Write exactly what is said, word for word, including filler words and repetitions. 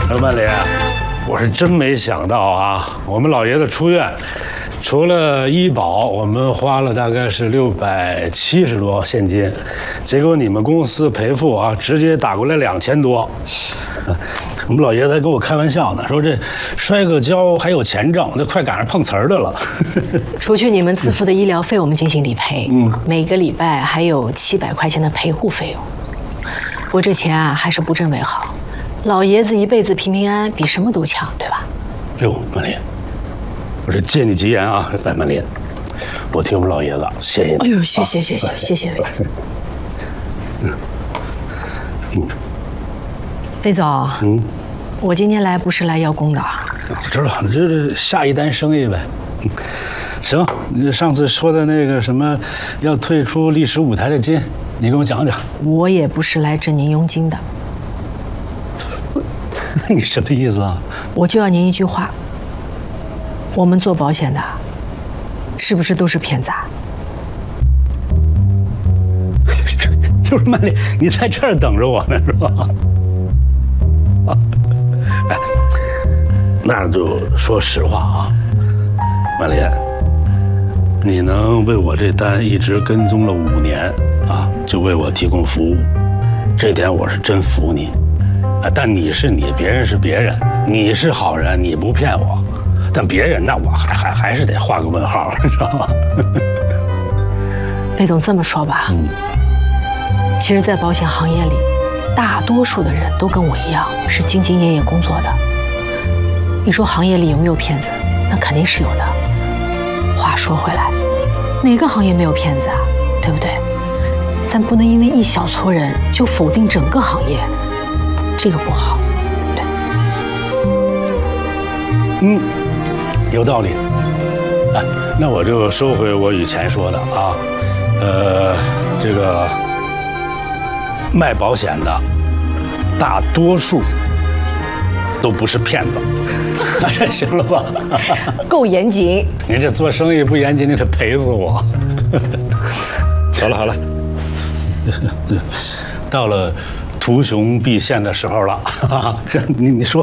刘曼林，我是真没想到啊，我们老爷子出院，除了医保，我们花了大概是六百七十多现金，结果你们公司赔付啊，直接打过来两千多。我们老爷子还跟我开玩笑呢，说这摔个跤还有钱挣，这快赶上碰瓷儿的了。 除去你们自付的医疗费，我们进行理赔，嗯，每个礼拜还有七百块钱的陪护费用。不过这钱啊，还是不挣为好。老爷子一辈子平平安安，比什么都强，对吧？ 哟，曼林，我这借你吉言啊，来，曼林，我替我们老爷子谢谢你。 哎呦，谢谢谢谢谢谢魏总。 嗯嗯， 魏总，嗯，我今天来不是来邀功的。 我知道，这是下一单生意呗。行，你上次说的那个什么要退出历史舞台的金，你给我讲讲。 我也不是来挣您佣金的。 你什么意思啊？ 我就要您一句话：我们做保险的，是不是都是骗子啊？ 就是曼丽，你在这儿等着我呢，是吧？啊，哎，那就说实话啊，曼丽，你能为我这单一直跟踪了五年啊，就为我提供服务，这点我是真服你。啊，但你是你，别人是别人，你是好人，你不骗我，但别人那我还还还是得画个问号，你知道吗？ 魏总这么说吧，嗯，其实，在保险行业里，大多数的人都跟我一样是兢兢业业工作的。你说行业里有没有骗子？那肯定是有的。话说回来，哪个行业没有骗子啊？对不对？咱不能因为一小撮人就否定整个行业。这个不好，对， 嗯，有道理。啊，那我就收回我以前说的啊，呃，这个卖保险的大多数都不是骗子，那这行了吧？ 够严谨。 您这做生意不严谨，你得赔死我。好了好了，到了图穷匕现的时候了，是你你说。